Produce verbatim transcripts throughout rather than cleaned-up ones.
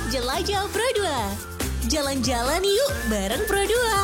Jelajah Pro dua. Jalan-jalan yuk bareng Pro dua.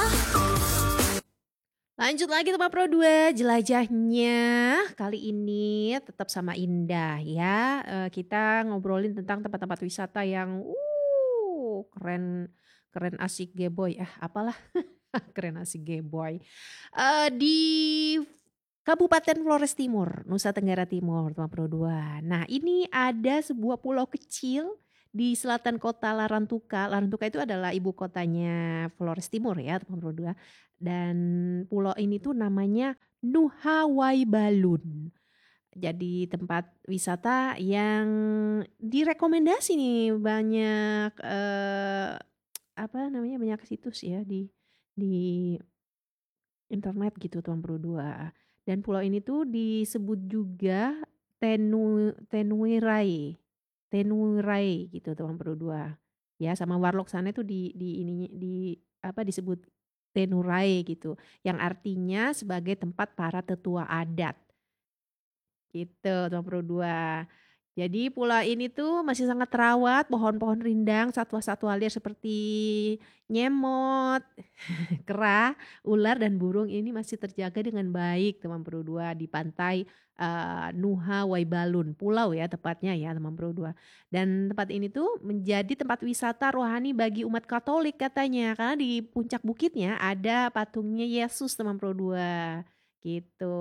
Lanjut lagi teman Pro dua, jelajahnya kali ini tetap sama Indah ya. Eh, kita ngobrolin tentang tempat-tempat wisata yang uh keren keren asik geboy. Ah, apalah keren asik geboy. Eh, di Kabupaten Flores Timur, Nusa Tenggara Timur, teman Pro dua. Nah, ini ada sebuah pulau kecil di selatan kota Larantuka. Larantuka itu adalah ibu kotanya Flores Timur ya, teman Pro dua. Dan pulau ini tuh namanya Nuha Waibalun. Jadi tempat wisata yang direkomendasi nih banyak eh, apa namanya banyak situs ya di di internet gitu teman Pro dua. Dan pulau ini tuh disebut juga Tenu Tenuirai. Tenuirai gitu teman Pro dua. Ya sama Warlock sana tuh di di ininya di apa disebut Tenurai gitu. Yang artinya sebagai tempat para tetua adat. Gitu teman Pro dua. Jadi pulau ini tuh masih sangat terawat, pohon-pohon rindang, satwa-satwa liar seperti nyemot, kera, ular dan burung ini masih terjaga dengan baik teman Pro dua di pantai uh, Nuha Waibalun, pulau ya tepatnya ya teman Pro dua. Dan tempat ini tuh menjadi tempat wisata rohani bagi umat Katolik katanya karena di puncak bukitnya ada patungnya Yesus teman Pro dua. Gitu.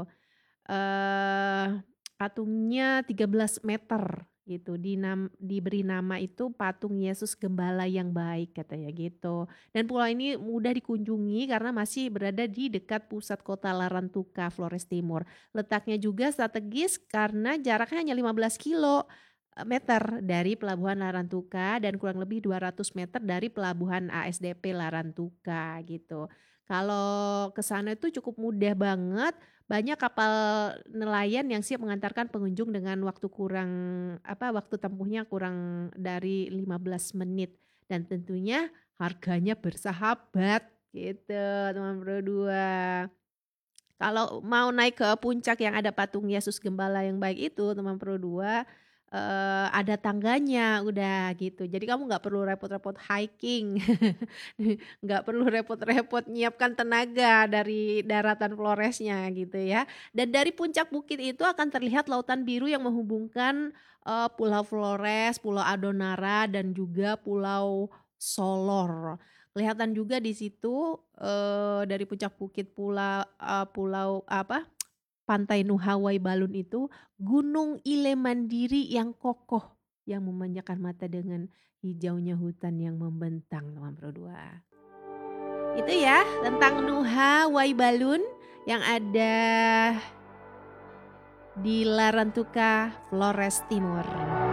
Eh patungnya tiga belas meter gitu. Dinam, diberi nama itu patung Yesus Gembala yang baik katanya gitu. Dan pulau ini mudah dikunjungi karena masih berada di dekat pusat kota Larantuka, Flores Timur. Letaknya juga strategis karena jaraknya hanya lima belas kilometer dari pelabuhan Larantuka dan kurang lebih dua ratus meter dari pelabuhan A S D P Larantuka gitu. Kalau ke sana itu cukup mudah banget. Banyak kapal nelayan yang siap mengantarkan pengunjung dengan waktu kurang apa waktu tempuhnya kurang dari lima belas menit dan tentunya harganya bersahabat gitu teman Pro dua. Kalau mau naik ke puncak yang ada patung Yesus Gembala yang baik itu teman Pro dua eh, ada tangganya udah gitu. Jadi kamu nggak perlu repot-repot hiking, nggak perlu repot-repot nyiapkan tenaga dari daratan Floresnya gitu ya. Dan dari puncak bukit itu akan terlihat lautan biru yang menghubungkan eh, Pulau Flores, Pulau Adonara dan juga Pulau Solor. Kelihatan juga di situ eh, dari puncak bukit pulau eh, pulau apa Pantai Nuha Waibalun itu Gunung Ile Mandiri yang kokoh yang memanjakan mata dengan hijaunya hutan yang membentang teman Pro dua. Itu ya tentang Nuha Waibalun yang ada di Larantuka, Flores Timur.